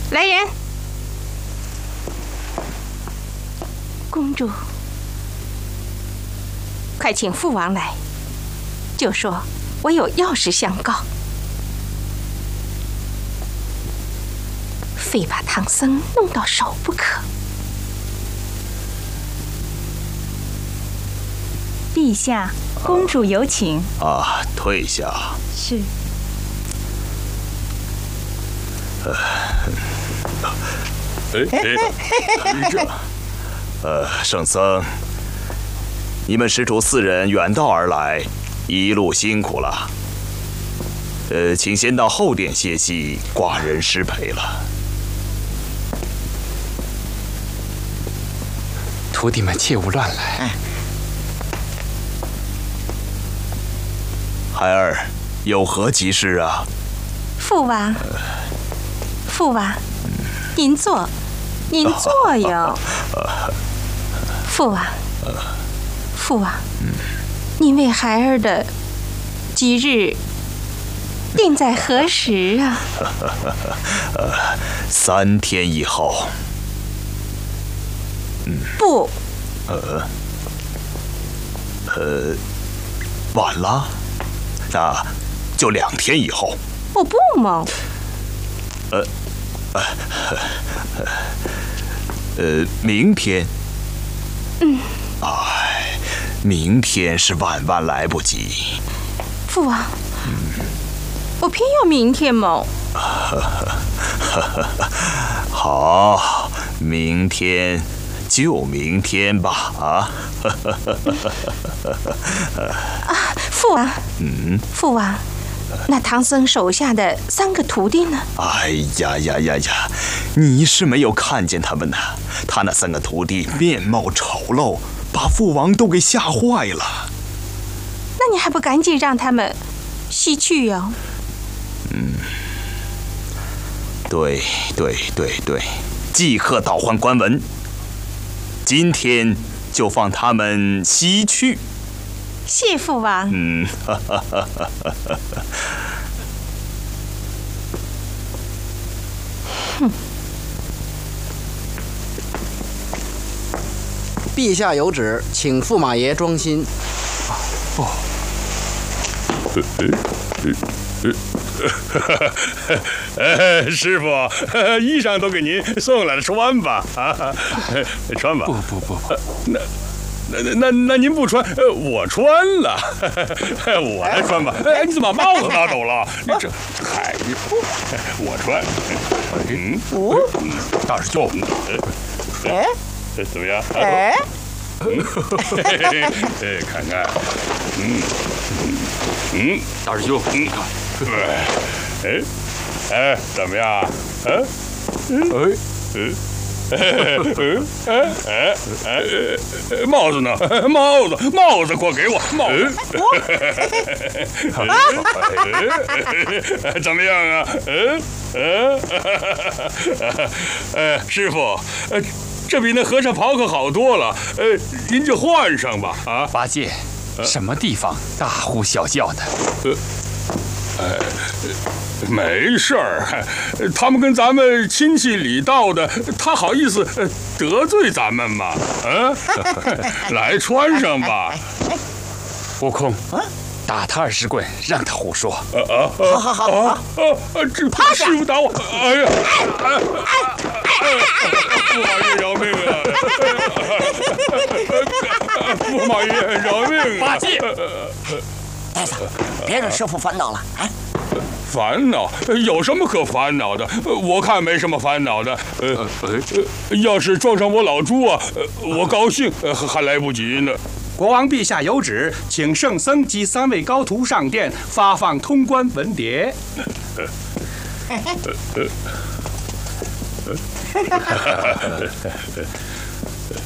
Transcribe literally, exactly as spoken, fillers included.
来人！公主，快请父王来，就说我有要事相告，非把唐僧弄到手不可。 陛下，公主有请。 啊，退下。 是。 呃，哎哎，这，呃，圣僧，你们施主四人远道而来，一路辛苦了。呃，请先到后殿歇息，寡人失陪了。 徒弟们切勿乱来。 哎孩儿，有何急事啊？ 父王，父王，您坐，您坐哟。父王，父王，您为孩儿的吉日定在何时啊？ 三天以后。 嗯，不。 呃，呃，晚了。那就两天以后。 我不嘛。 呃，呃，呃，明天。 嗯。 哎，明天是万万来不及。 父王，嗯、我偏要明天嘛。 好，明天就明天吧。啊。 啊，父王。 嗯。 父王，那唐僧手下的三个徒弟呢？ 哎呀呀呀呀！你是没有看见他们呢。他那三个徒弟面貌丑陋，把父王都给吓坏了。 那你还不赶紧让他们西去哟？ 嗯，对对对对，即刻导唤官文，今天就放他们西去。 谢父王。 嗯，哈哈哈哈哈。 哼。 陛下有旨，请驸马爷装新。 哦。呃，师傅，衣裳都给您送来了，穿吧，啊，穿吧。 不不不不， 那。那那那您不穿，我穿了，我来穿吧。哎，你怎么把帽子拿走了？你这，嗨，我穿。嗯，嗯，大师兄，哎，怎么样？哎，哎，看看，嗯嗯， 大师兄， 嗯，哎哎，怎么样？嗯，哎嗯。嗯哎哎哎，帽子呢？帽子，帽子，快给我帽子！怎么样啊？嗯嗯，呃，师傅，呃，这比那和尚袍可好多了，呃，您就换上吧。啊， 八戒，什么地方大呼小叫的？ 呃，呃。没事儿，他们跟咱们亲戚里道的，他好意思得罪咱们吗？啊，来穿上吧。 悟空，打他二十棍，让他胡说。 啊啊！好好好啊！啊！这师傅打我！哎呀！驸马爷饶命啊！驸马爷饶命啊！ 八戒， 呆子，别让师傅烦恼了啊！ 烦恼有什么可烦恼的？我看没什么烦恼的。呃，呃要是撞上我老猪啊，我高兴还来不及呢。 国王陛下有旨，请圣僧及三位高徒上殿发放通关文牒。